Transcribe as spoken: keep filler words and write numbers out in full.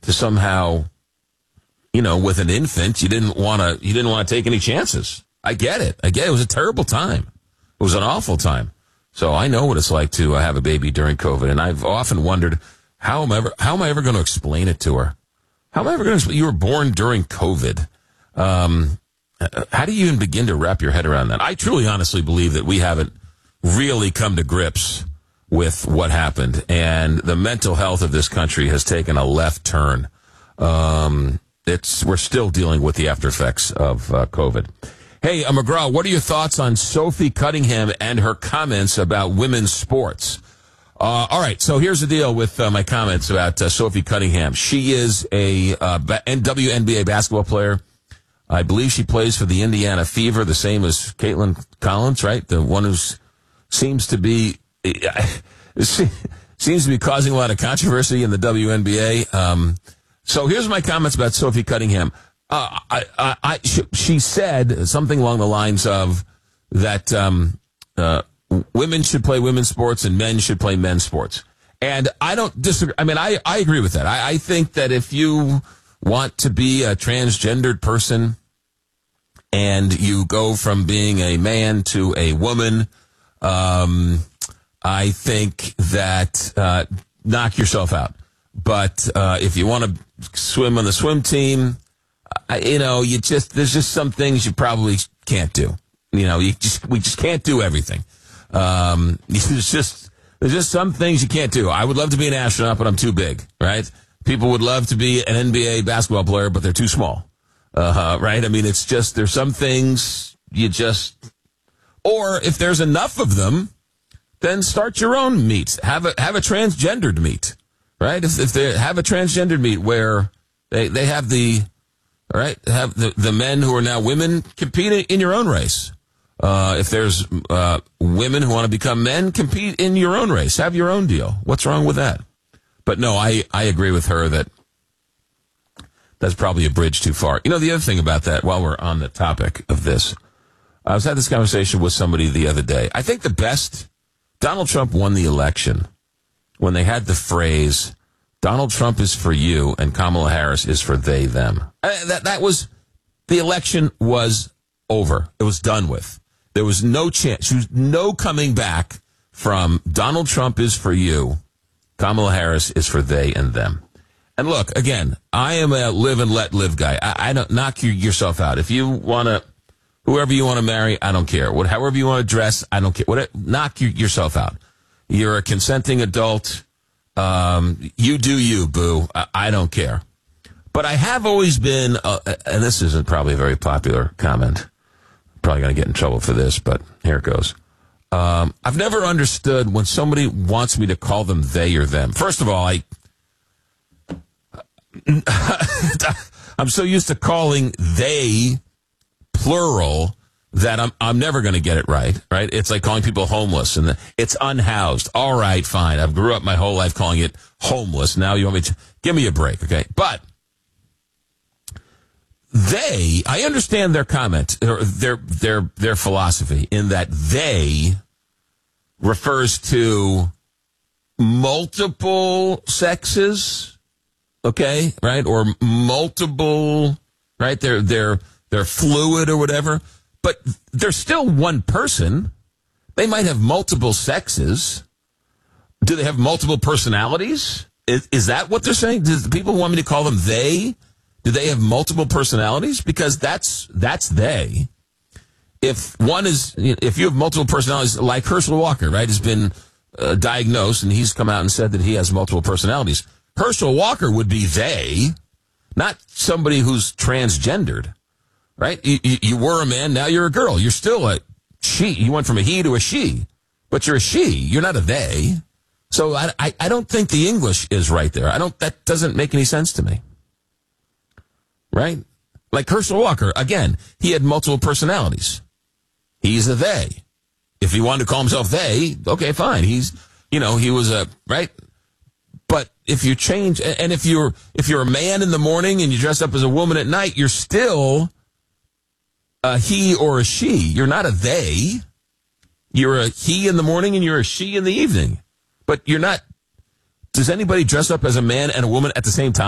to somehow, you know, with an infant, you didn't want to, you didn't want to take any chances. I get it. I get it. It was a terrible time. It was an awful time. So I know what it's like to uh, have a baby during COVID, and I've often wondered how am I ever how am I ever going to explain it to her? How am I ever going to explain? You were born during COVID. Um, how do you even begin to wrap your head around that? I truly, honestly believe that we haven't really come to grips with what happened, and the mental health of this country has taken a left turn. Um, it's we're still dealing with the after effects of uh, COVID. Hey, uh, McGraw, what are your thoughts on Sophie Cunningham and her comments about women's sports? Uh, all right, so here's the deal with uh, my comments about uh, Sophie Cunningham. She is a uh, W N B A basketball player. I believe she plays for the Indiana Fever, the same as Caitlin Collins, right? The one who seems to be seems to be causing a lot of controversy in the W N B A. Um, so here's my comments about Sophie Cunningham. Uh, I, I, I, she, she said something along the lines of that um, uh, women should play women's sports and men should play men's sports. And I don't disagree. I mean, I, I agree with that. I, I think that if you want to be a transgendered person and you go from being a man to a woman, um, I think that uh, knock yourself out. But uh, if you want to swim on the swim team, I, you know, you just there's just some things you probably can't do. You know, you just we just can't do everything. Um, there's just there's just some things you can't do. I would love to be an astronaut, but I'm too big, right? People would love to be an N B A basketball player, but they're too small, uh, right? I mean, it's just there's some things you just, or if there's enough of them, then start your own meet. Have a have a transgendered meet, right? If if they have a transgendered meet where they they have the All right, have the, the men who are now women compete in your own race. Uh, if there's uh, women who want to become men, compete in your own race. Have your own deal. What's wrong with that? But no, I, I agree with her that that's probably a bridge too far. You know, the other thing about that, while we're on the topic of this, I was having this conversation with somebody the other day. I think the best, Donald Trump won the election when they had the phrase, Donald Trump is for you and Kamala Harris is for they, them. Uh, that that was, the election was over. It was done with. There was no chance, there was no coming back from Donald Trump is for you, Kamala Harris is for they and them. And look, again, I am a live and let live guy. I, I don't knock you, yourself out. If you want to, whoever you want to marry, I don't care. What, however you want to dress, I don't care. What, knock you, yourself out. You're a consenting adult. Um, you do you, boo. I, I don't care. But I have always been, uh, and this isn't probably a very popular comment. Probably going to get in trouble for this, but here it goes. Um, I've never understood when somebody wants me to call them they or them. First of all, I, I'm so used to calling they plural that I'm I'm never going to get it right, right? It's like calling people homeless, and it's unhoused. All right, fine. I've grew up my whole life calling it homeless. Now you want me to give me a break, okay? But they, I understand their comment, or their their their philosophy in that they refers to multiple sexes, okay, right? Or multiple, right? They're they're they're fluid or whatever. But they're still one person. They might have multiple sexes. Do they have multiple personalities? Is, is that what they're saying? Does the people want me to call them they? Do they have multiple personalities? Because that's that's they. If one is, if you have multiple personalities, like Herschel Walker, right, has been uh, diagnosed, and he's come out and said that he has multiple personalities. Herschel Walker would be they, not somebody who's transgendered. Right? You, you, you were a man, now you're a girl. You're still a she. You went from a he to a she, but you're a she. You're not a they. So I, I, I don't think the English is right there. I don't, that doesn't make any sense to me. Right? Like Herschel Walker, again, he had multiple personalities. He's a they. If he wanted to call himself they, okay, fine. He's, you know, he was a, right? But if you change, and if you're, if you're a man in the morning and you dress up as a woman at night, you're still a he or a she. You're not a they. You're a he in the morning and you're a she in the evening. But you're not, does anybody dress up as a man and a woman at the same time?